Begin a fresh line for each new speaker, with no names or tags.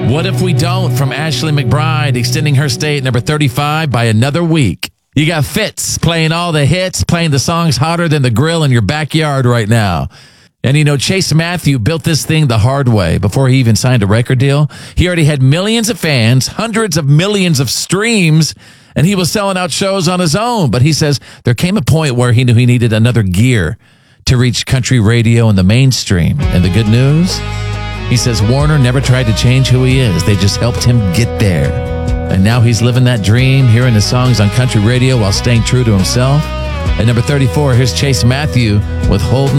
What If We Don't from Ashley McBryde, extending her stay at number 35 by another week. You got Fitz playing all the hits, playing the songs hotter than the grill in your backyard right now. And you know, Chase Matthew built this thing the hard way before he even signed a record deal. He already had millions of fans, hundreds of millions of streams, and he was selling out shows on his own. But he says there came a point where he knew he needed another gear to reach country radio and the mainstream. And the good news? He says Warner never tried to change who he is. They just helped him get there. And now he's living that dream, hearing the songs on country radio while staying true to himself. At number 34, here's Chase Matthew with Holding